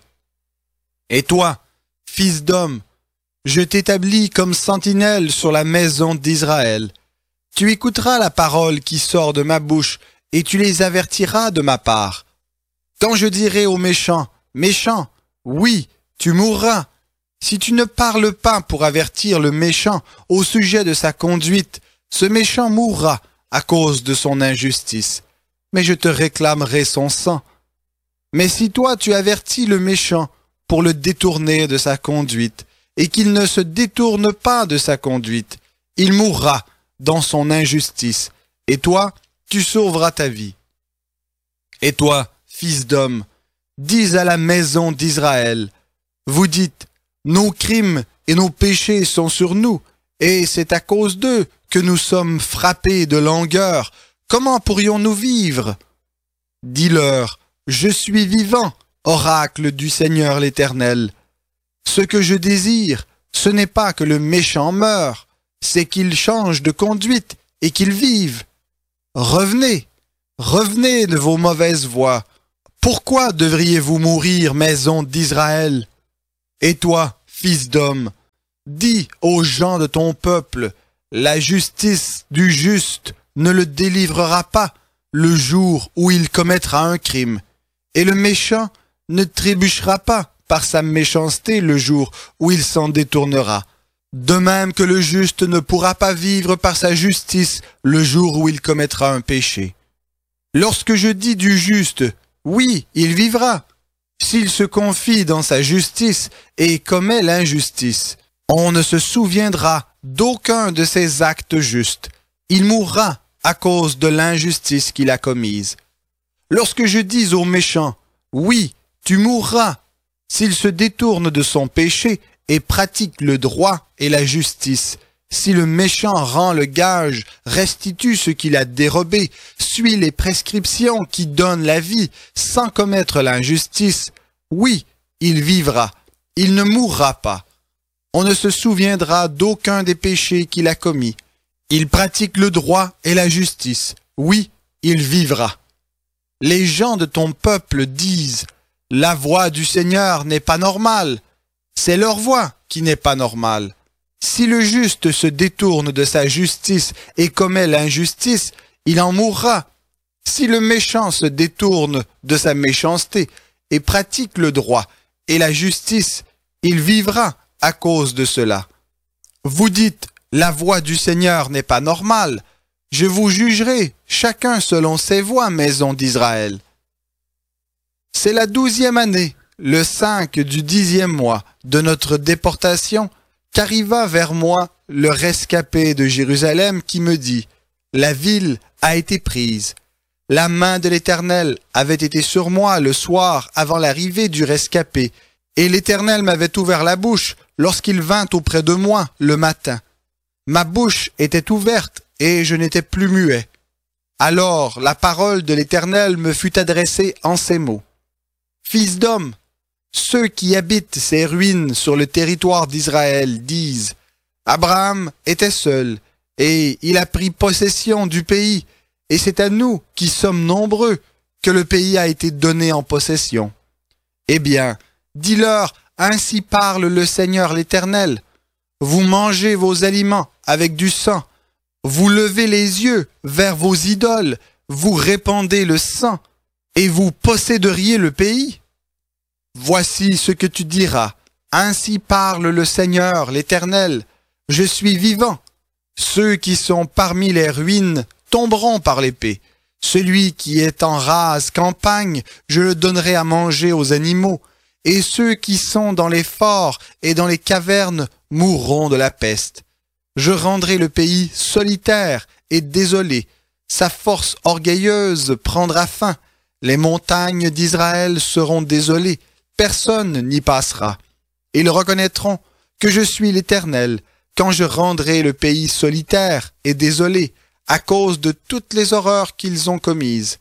Et toi, fils d'homme, je t'établis comme sentinelle sur la maison d'Israël. Tu écouteras la parole qui sort de ma bouche, et tu les avertiras de ma part. Quand je dirai aux méchants, méchant, oui, tu mourras. Si tu ne parles pas pour avertir le méchant au sujet de sa conduite, ce méchant mourra à cause de son injustice, mais je te réclamerai son sang. Mais si toi tu avertis le méchant pour le détourner de sa conduite, et qu'il ne se détourne pas de sa conduite, il mourra dans son injustice, et toi tu sauveras ta vie. Et toi, fils d'homme, dis à la maison d'Israël, vous dites, nos crimes et nos péchés sont sur nous, et c'est à cause d'eux que nous sommes frappés de langueur. Comment pourrions-nous vivre? Dis-leur, je suis vivant, oracle du Seigneur l'Éternel. Ce que je désire, ce n'est pas que le méchant meure, c'est qu'il change de conduite et qu'il vive. Revenez, revenez de vos mauvaises voies. Pourquoi devriez-vous mourir, maison d'Israël? Et toi, fils d'homme, dis aux gens de ton peuple, la justice du juste ne le délivrera pas le jour où il commettra un crime, et le méchant ne trébuchera pas par sa méchanceté le jour où il s'en détournera. De même que le juste ne pourra pas vivre par sa justice le jour où il commettra un péché. Lorsque je dis du juste, oui, il vivra, s'il se confie dans sa justice et commet l'injustice. On ne se souviendra d'aucun de ses actes justes. Il mourra à cause de l'injustice qu'il a commise. Lorsque je dis au méchant, oui, tu mourras, s'il se détourne de son péché et pratique le droit et la justice, si le méchant rend le gage, restitue ce qu'il a dérobé, suit les prescriptions qui donnent la vie sans commettre l'injustice, oui, il vivra, il ne mourra pas. On ne se souviendra d'aucun des péchés qu'il a commis. Il pratique le droit et la justice, oui, il vivra. Les gens de ton peuple disent, la voix du Seigneur n'est pas normale. C'est leur voix qui n'est pas normale. Si le juste se détourne de sa justice et commet l'injustice, il en mourra. Si le méchant se détourne de sa méchanceté et pratique le droit et la justice, il vivra à cause de cela. Vous dites, la voix du Seigneur n'est pas normale. Je vous jugerai, chacun selon ses voies, maison d'Israël. C'est la 12e année, le 5 du 10e mois de notre déportation, qu'arriva vers moi le rescapé de Jérusalem qui me dit, la ville a été prise. La main de l'Éternel avait été sur moi le soir avant l'arrivée du rescapé, et l'Éternel m'avait ouvert la bouche lorsqu'il vint auprès de moi le matin. Ma bouche était ouverte et je n'étais plus muet. Alors la parole de l'Éternel me fut adressée en ces mots. Fils d'homme, ceux qui habitent ces ruines sur le territoire d'Israël disent, Abraham était seul, et il a pris possession du pays, et c'est à nous qui sommes nombreux que le pays a été donné en possession. Eh bien, dis-leur, ainsi parle le Seigneur l'Éternel. Vous mangez vos aliments avec du sang, vous levez les yeux vers vos idoles, vous répandez le sang, et vous posséderiez le pays. Voici ce que tu diras. Ainsi parle le Seigneur, l'Éternel. Je suis vivant. Ceux qui sont parmi les ruines tomberont par l'épée. Celui qui est en rase campagne, je le donnerai à manger aux animaux. Et ceux qui sont dans les forts et dans les cavernes mourront de la peste. Je rendrai le pays solitaire et désolé. Sa force orgueilleuse prendra fin. Les montagnes d'Israël seront désolées. Personne n'y passera. Ils reconnaîtront que je suis l'Éternel quand je rendrai le pays solitaire et désolé à cause de toutes les horreurs qu'ils ont commises.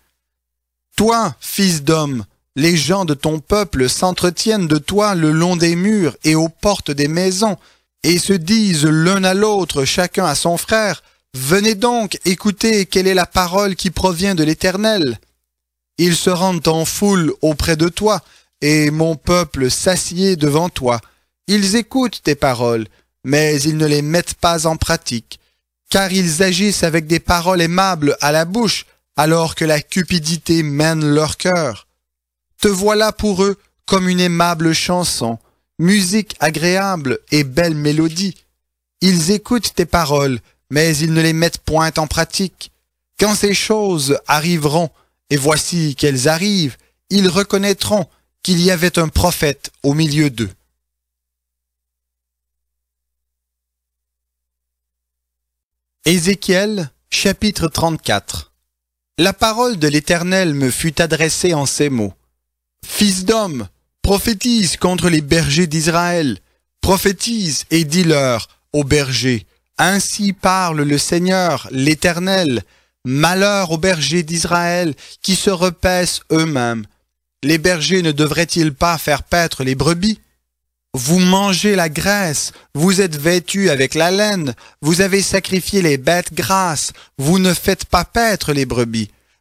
Toi, fils d'homme, les gens de ton peuple s'entretiennent de toi le long des murs et aux portes des maisons et se disent l'un à l'autre, chacun à son frère, « Venez donc écouter quelle est la parole qui provient de l'Éternel. » Ils se rendent en foule auprès de toi, et mon peuple s'assied devant toi. Ils écoutent tes paroles, mais ils ne les mettent pas en pratique, car ils agissent avec des paroles aimables à la bouche, alors que la cupidité mène leur cœur. Te voilà pour eux comme une aimable chanson, musique agréable et belle mélodie. Ils écoutent tes paroles, mais ils ne les mettent point en pratique. Quand ces choses arriveront, et voici qu'elles arrivent, ils reconnaîtront qu'il y avait un prophète au milieu d'eux. Ézéchiel, chapitre 34. La parole de l'Éternel me fut adressée en ces mots. Fils d'homme, prophétise contre les bergers d'Israël. Prophétise et dis-leur, aux bergers, ainsi parle le Seigneur, l'Éternel. Malheur aux bergers d'Israël qui se repaissent eux-mêmes. Les bergers ne devraient-ils pas faire paître les brebis? Vous mangez la graisse, vous êtes vêtus avec la laine, vous avez sacrifié les bêtes grasses, vous ne faites pas paître les brebis.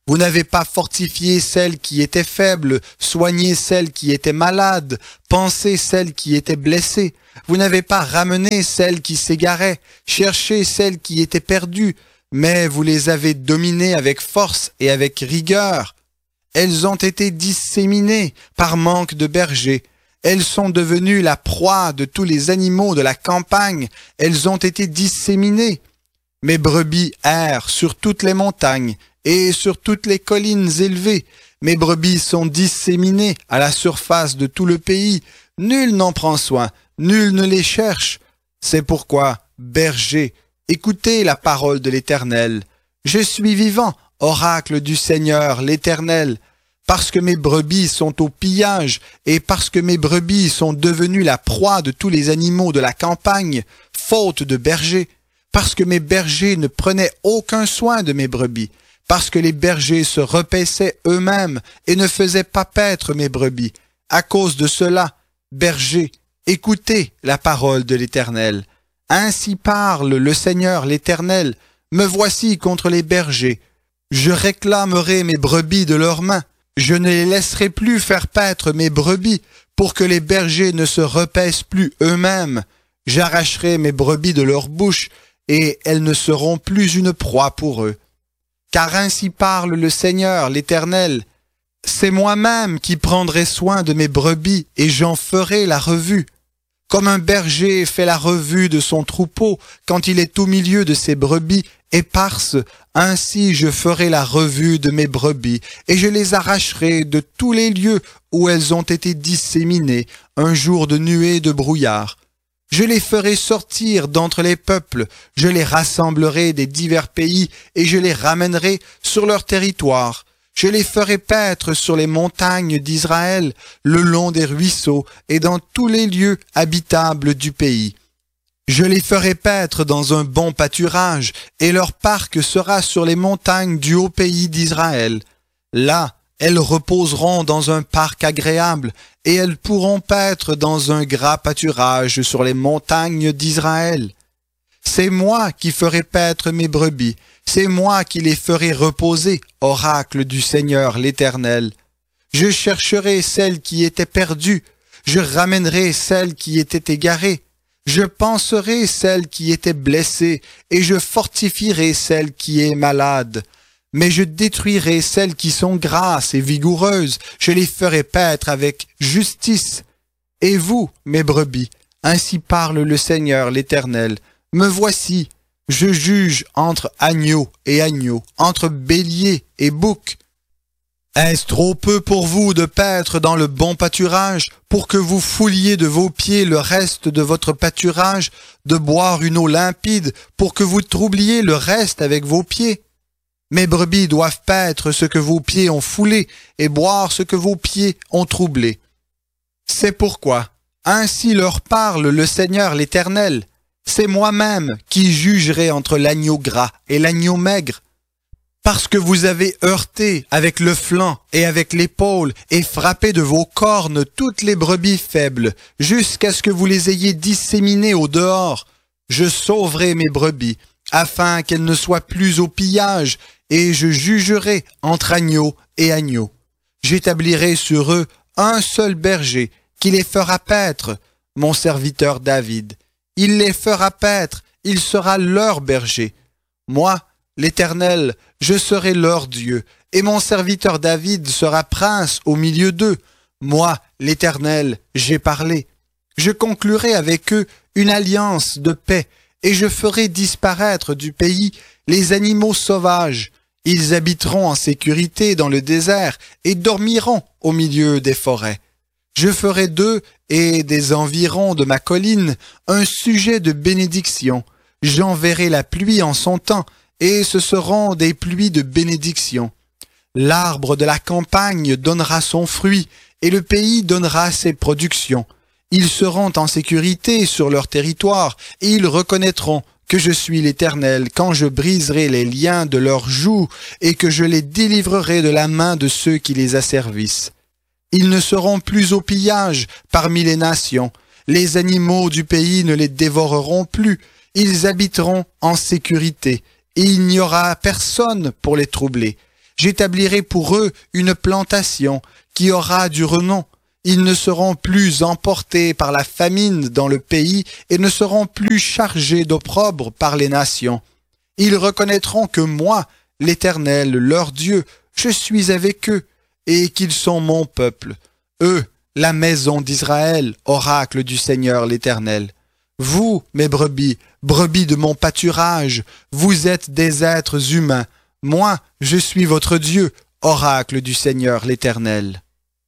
Vous n'avez pas fortifié celles qui étaient faibles, soigné celles qui étaient malades, pansé celles qui étaient blessées. Vous n'avez pas ramené celles qui s'égaraient, cherché celles qui étaient perdues, mais vous les avez dominées avec force et avec rigueur. Elles ont été disséminées par manque de bergers. Elles sont devenues la proie de tous les animaux de la campagne. Elles ont été disséminées. Mes brebis errent sur toutes les montagnes et sur toutes les collines élevées. Mes brebis sont disséminées à la surface de tout le pays. Nul n'en prend soin, nul ne les cherche. C'est pourquoi, berger, écoutez la parole de l'Éternel. Je suis vivant, oracle du Seigneur l'Éternel. Parce que mes brebis sont au pillage et parce que mes brebis sont devenues la proie de tous les animaux de la campagne, faute de bergers, parce que mes bergers ne prenaient aucun soin de mes brebis, parce que les bergers se repaissaient eux-mêmes et ne faisaient pas paître mes brebis. À cause de cela, bergers, écoutez la parole de l'Éternel. Ainsi parle le Seigneur l'Éternel. Me voici contre les bergers. Je réclamerai mes brebis de leurs mains. Je ne les laisserai plus faire paître mes brebis pour que les bergers ne se repaissent plus eux-mêmes. J'arracherai mes brebis de leur bouche et elles ne seront plus une proie pour eux. Car ainsi parle le Seigneur l'Éternel. C'est moi-même qui prendrai soin de mes brebis et j'en ferai la revue. Comme un berger fait la revue de son troupeau quand il est au milieu de ses brebis éparses, ainsi je ferai la revue de mes brebis et je les arracherai de tous les lieux où elles ont été disséminées un jour de nuée de brouillard. Je les ferai sortir d'entre les peuples, je les rassemblerai des divers pays et je les ramènerai sur leur territoire. Je les ferai paître sur les montagnes d'Israël, le long des ruisseaux et dans tous les lieux habitables du pays. Je les ferai paître dans un bon pâturage, et leur parc sera sur les montagnes du haut pays d'Israël. Là, elles reposeront dans un parc agréable, et elles pourront paître dans un gras pâturage sur les montagnes d'Israël. C'est moi qui ferai paître mes brebis, c'est moi qui les ferai reposer, oracle du Seigneur l'Éternel. Je chercherai celles qui étaient perdues, je ramènerai celles qui étaient égarées. Je panserai celle qui était blessée, et je fortifierai celle qui est malade. Mais je détruirai celles qui sont grasses et vigoureuses, je les ferai paître avec justice. Et vous, mes brebis, ainsi parle le Seigneur l'Éternel, me voici, je juge entre agneaux et agneaux, entre béliers et boucs. Est-ce trop peu pour vous de paître dans le bon pâturage, pour que vous fouliez de vos pieds le reste de votre pâturage, de boire une eau limpide, pour que vous troubliez le reste avec vos pieds? Mes brebis doivent paître ce que vos pieds ont foulé, et boire ce que vos pieds ont troublé. C'est pourquoi, ainsi leur parle le Seigneur l'Éternel, c'est moi-même qui jugerai entre l'agneau gras et l'agneau maigre. Parce que vous avez heurté avec le flanc et avec l'épaule et frappé de vos cornes toutes les brebis faibles, jusqu'à ce que vous les ayez disséminées au dehors, je sauverai mes brebis, afin qu'elles ne soient plus au pillage, et je jugerai entre agneaux et agneaux. J'établirai sur eux un seul berger, qui les fera paître, mon serviteur David. Il les fera paître, il sera leur berger. Moi, l'Éternel, je serai leur Dieu, et mon serviteur David sera prince au milieu d'eux. Moi, l'Éternel, j'ai parlé. Je conclurai avec eux une alliance de paix, et je ferai disparaître du pays les animaux sauvages. Ils habiteront en sécurité dans le désert et dormiront au milieu des forêts. Je ferai d'eux et des environs de ma colline un sujet de bénédiction. J'enverrai la pluie en son temps, et ce seront des pluies de bénédiction. L'arbre de la campagne donnera son fruit, et le pays donnera ses productions. Ils seront en sécurité sur leur territoire, et ils reconnaîtront que je suis l'Éternel quand je briserai les liens de leurs joues, et que je les délivrerai de la main de ceux qui les asservissent. Ils ne seront plus au pillage parmi les nations, les animaux du pays ne les dévoreront plus, ils habiteront en sécurité, et il n'y aura personne pour les troubler. J'établirai pour eux une plantation qui aura du renom. Ils ne seront plus emportés par la famine dans le pays et ne seront plus chargés d'opprobre par les nations. Ils reconnaîtront que moi, l'Éternel, leur Dieu, je suis avec eux et qu'ils sont mon peuple. Eux, la maison d'Israël, oracle du Seigneur l'Éternel. Vous, mes brebis, brebis de mon pâturage, vous êtes des êtres humains. Moi, je suis votre Dieu, oracle du Seigneur l'Éternel.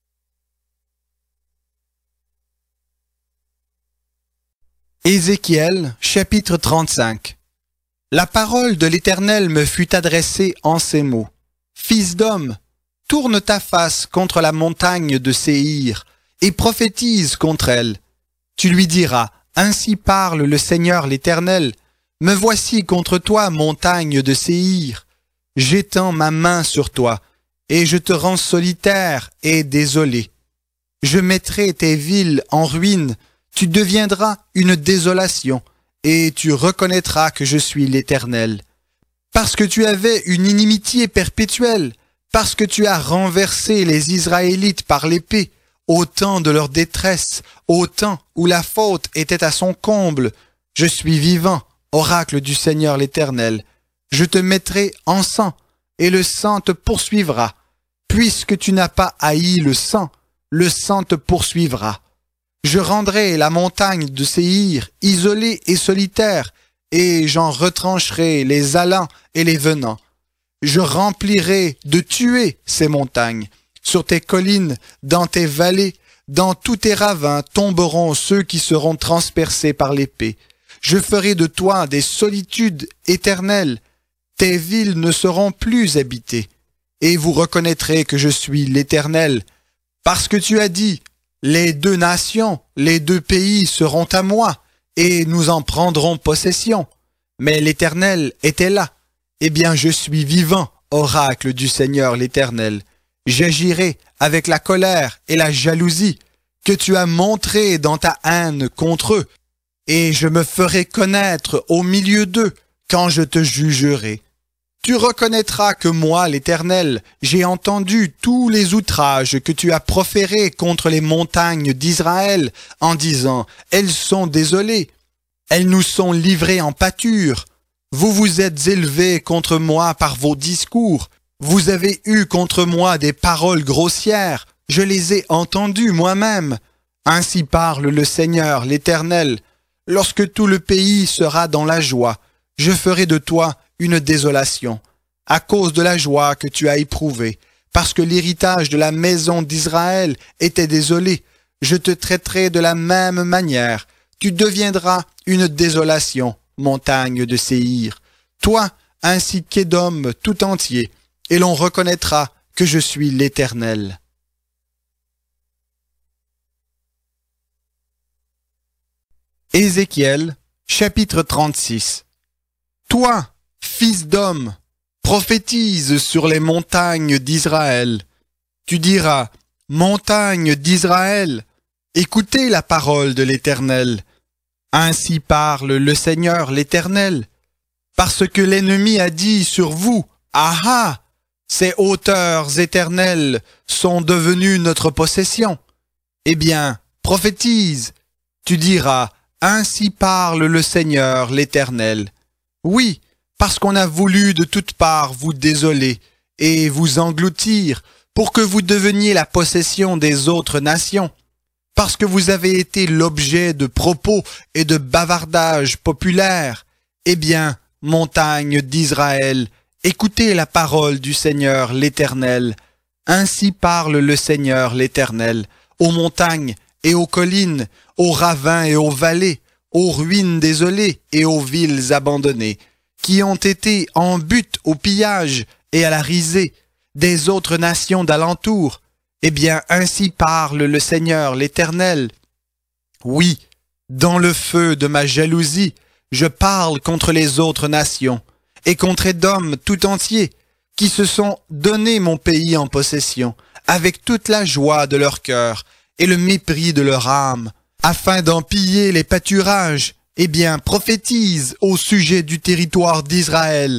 Ézéchiel, chapitre 35. La parole de l'Éternel me fut adressée en ces mots. Fils d'homme, tourne ta face contre la montagne de Séhir et prophétise contre elle. Tu lui diras, ainsi parle le Seigneur l'Éternel. Me voici contre toi, montagne de Séhir. J'étends ma main sur toi, et je te rends solitaire et désolé. Je mettrai tes villes en ruine, tu deviendras une désolation, et tu reconnaîtras que je suis l'Éternel. Parce que tu avais une inimitié perpétuelle, parce que tu as renversé les Israélites par l'épée, au temps de leur détresse, au temps où la faute était à son comble. Je suis vivant, oracle du Seigneur l'Éternel. Je te mettrai en sang, et le sang te poursuivra. Puisque tu n'as pas haï le sang te poursuivra. Je rendrai la montagne de Séhir isolée et solitaire, et j'en retrancherai les allants et les venants. Je remplirai de tuer ces montagnes. Sur tes collines, dans tes vallées, dans tous tes ravins tomberont ceux qui seront transpercés par l'épée. Je ferai de toi des solitudes éternelles. Tes villes ne seront plus habitées. Et vous reconnaîtrez que je suis l'Éternel. Parce que tu as dit, les deux nations, les deux pays seront à moi, et nous en prendrons possession. Mais l'Éternel était là. Eh bien, je suis vivant, oracle du Seigneur l'Éternel. J'agirai avec la colère et la jalousie que tu as montrées dans ta haine contre eux, et je me ferai connaître au milieu d'eux quand je te jugerai. Tu reconnaîtras que moi, l'Éternel, j'ai entendu tous les outrages que tu as proférés contre les montagnes d'Israël, en disant, elles sont désolées, elles nous sont livrées en pâture. Vous vous êtes élevés contre moi par vos discours, vous avez eu contre moi des paroles grossières, je les ai entendues moi-même. Ainsi parle le Seigneur, l'Éternel. Lorsque tout le pays sera dans la joie, je ferai de toi une désolation, à cause de la joie que tu as éprouvée, parce que l'héritage de la maison d'Israël était désolé. Je te traiterai de la même manière. Tu deviendras une désolation, montagne de Séhir. Toi, ainsi qu'Édom tout entier, et l'on reconnaîtra que je suis l'Éternel. Ézéchiel, chapitre 36. Toi, fils d'homme, prophétise sur les montagnes d'Israël. Tu diras, montagnes d'Israël, écoutez la parole de l'Éternel. Ainsi parle le Seigneur l'Éternel. Parce que l'ennemi a dit sur vous, ah ah, ces hauteurs éternelles sont devenues notre possession. Eh bien, prophétise, tu diras, ainsi parle le Seigneur l'Éternel. Oui, parce qu'on a voulu de toutes parts vous désoler et vous engloutir pour que vous deveniez la possession des autres nations, parce que vous avez été l'objet de propos et de bavardages populaires. Eh bien, montagne d'Israël, écoutez la parole du Seigneur l'Éternel. Ainsi parle le Seigneur l'Éternel, aux montagnes et aux collines, aux ravins et aux vallées, aux ruines désolées et aux villes abandonnées, qui ont été en butte au pillage et à la risée des autres nations d'alentour. Eh bien, ainsi parle le Seigneur l'Éternel. Oui, dans le feu de ma jalousie, je parle contre les autres nations, et contre Édom tout entier, qui se sont donné mon pays en possession, avec toute la joie de leur cœur et le mépris de leur âme, afin d'en piller les pâturages. Eh bien, prophétise au sujet du territoire d'Israël.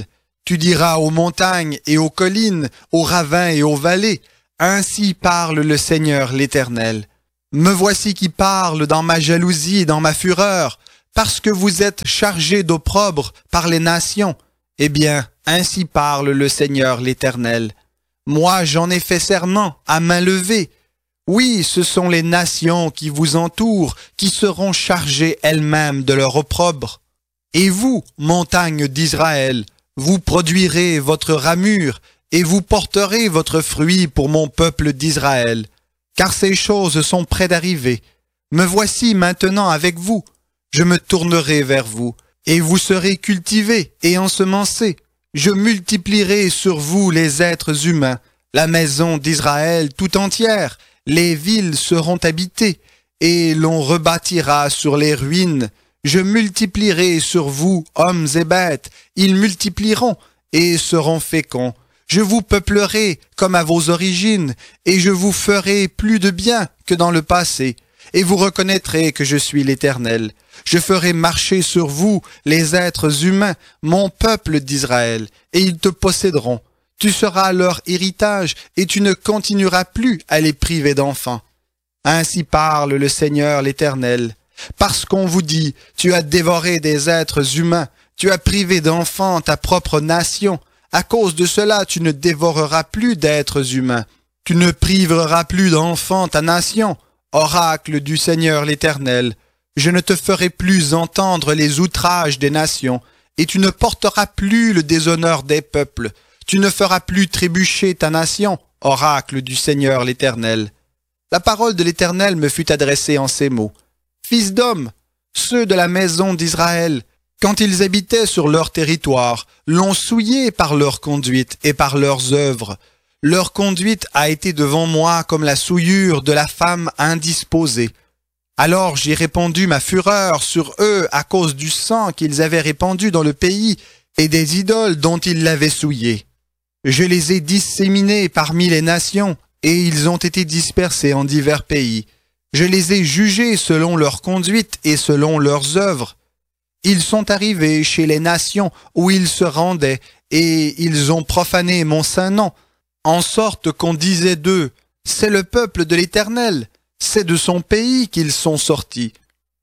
Tu diras aux montagnes et aux collines, aux ravins et aux vallées, ainsi parle le Seigneur l'Éternel. Me voici qui parle dans ma jalousie et dans ma fureur, parce que vous êtes chargés d'opprobre par les nations. Eh bien, ainsi parle le Seigneur l'Éternel. Moi, j'en ai fait serment à main levée. Oui, ce sont les nations qui vous entourent, qui seront chargées elles-mêmes de leur opprobre. Et vous, montagnes d'Israël, vous produirez votre ramure, et vous porterez votre fruit pour mon peuple d'Israël. Car ces choses sont près d'arriver. Me voici maintenant avec vous. Je me tournerai vers vous, et vous serez cultivés et ensemencés. Je multiplierai sur vous les êtres humains, la maison d'Israël tout entière. Les villes seront habitées, et l'on rebâtira sur les ruines. Je multiplierai sur vous hommes et bêtes, ils multiplieront et seront féconds. Je vous peuplerai comme à vos origines, et je vous ferai plus de bien que dans le passé, et vous reconnaîtrez que je suis l'Éternel. Je ferai marcher sur vous les êtres humains, mon peuple d'Israël, et ils te posséderont. Tu seras leur héritage, et tu ne continueras plus à les priver d'enfants. Ainsi parle le Seigneur l'Éternel. Parce qu'on vous dit, tu as dévoré des êtres humains, tu as privé d'enfants ta propre nation. À cause de cela, tu ne dévoreras plus d'êtres humains. Tu ne priveras plus d'enfants ta nation. Oracle du Seigneur l'Éternel. Je ne te ferai plus entendre les outrages des nations, et tu ne porteras plus le déshonneur des peuples. Tu ne feras plus trébucher ta nation, oracle du Seigneur l'Éternel. La parole de l'Éternel me fut adressée en ces mots. Fils d'homme, ceux de la maison d'Israël, quand ils habitaient sur leur territoire, l'ont souillé par leur conduite et par leurs œuvres. Leur conduite a été devant moi comme la souillure de la femme indisposée. Alors j'ai répandu ma fureur sur eux à cause du sang qu'ils avaient répandu dans le pays et des idoles dont ils l'avaient souillé. Je les ai disséminés parmi les nations, et ils ont été dispersés en divers pays. Je les ai jugés selon leur conduite et selon leurs œuvres. Ils sont arrivés chez les nations où ils se rendaient, et ils ont profané mon saint nom, en sorte qu'on disait d'eux, c'est le peuple de l'Éternel, c'est de son pays qu'ils sont sortis.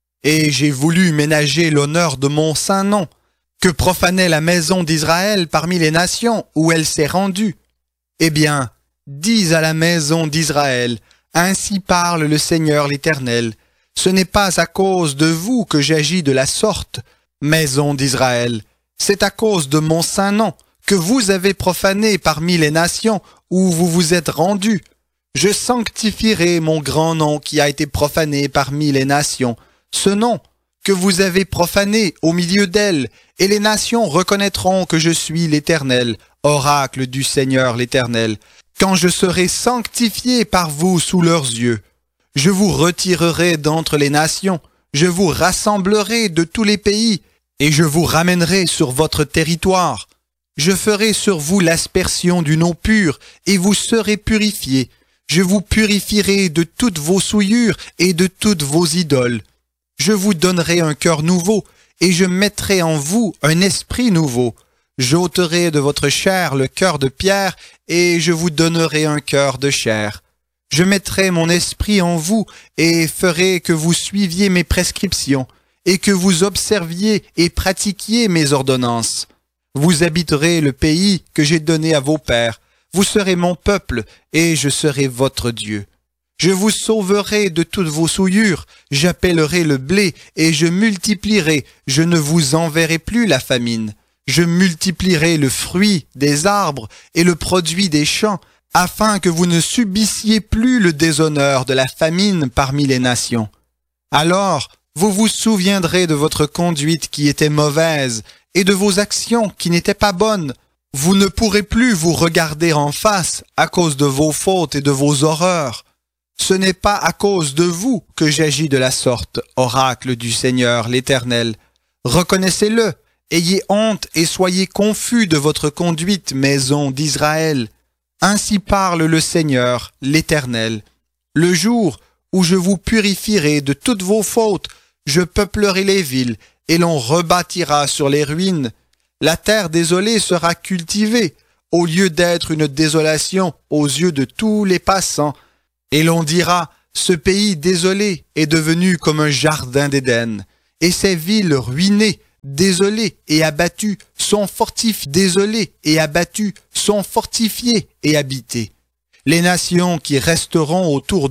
Et j'ai voulu ménager l'honneur de mon saint nom, que profanait la maison d'Israël parmi les nations où elle s'est rendue. Eh bien, dis à la maison d'Israël, ainsi parle le Seigneur l'Éternel, ce n'est pas à cause de vous que j'agis de la sorte, maison d'Israël, c'est à cause de mon saint nom, que vous avez profané parmi les nations où vous vous êtes rendus. Je sanctifierai mon grand nom qui a été profané parmi les nations, ce nom que vous avez profané au milieu d'elles, et les nations reconnaîtront que je suis l'Éternel, oracle du Seigneur l'Éternel, quand je serai sanctifié par vous sous leurs yeux. Je vous retirerai d'entre les nations, je vous rassemblerai de tous les pays, et je vous ramènerai sur votre territoire. Je ferai sur vous l'aspersion d'une eau pure, et vous serez purifiés. Je vous purifierai de toutes vos souillures et de toutes vos idoles. Je vous donnerai un cœur nouveau, et je mettrai en vous un esprit nouveau. J'ôterai de votre chair le cœur de pierre, et je vous donnerai un cœur de chair. Je mettrai mon esprit en vous, et ferai que vous suiviez mes prescriptions, et que vous observiez et pratiquiez mes ordonnances. Vous habiterez le pays que j'ai donné à vos pères. Vous serez mon peuple, et je serai votre Dieu. Je vous sauverai de toutes vos souillures, j'appellerai le blé, et je multiplierai, je ne vous enverrai plus la famine. Je multiplierai le fruit des arbres et le produit des champs, afin que vous ne subissiez plus le déshonneur de la famine parmi les nations. Alors, vous vous souviendrez de votre conduite qui était mauvaise, et de vos actions qui n'étaient pas bonnes. Vous ne pourrez plus vous regarder en face à cause de vos fautes et de vos horreurs. Ce n'est pas à cause de vous que j'agis de la sorte, oracle du Seigneur l'Éternel. Reconnaissez-le, ayez honte et soyez confus de votre conduite, maison d'Israël. Ainsi parle le Seigneur l'Éternel. Le jour où je vous purifierai de toutes vos fautes, je peuplerai les villes, et l'on rebâtira sur les ruines. La terre désolée sera cultivée, au lieu d'être une désolation aux yeux de tous les passants. Et l'on dira, ce pays désolé est devenu comme un jardin d'Éden, et ces villes ruinées, désolées et abattues, sont fortifiées, désolées et abattues, sont fortifiées et habitées. Les nations qui resteront autour